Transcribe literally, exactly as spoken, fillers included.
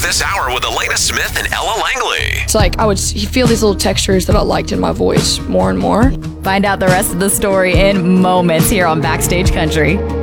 this hour with the latest Smith and Ella Langley. It's like I would feel these little textures that I liked in my voice more and more. Find out the rest of the story in moments here on Backstage Country.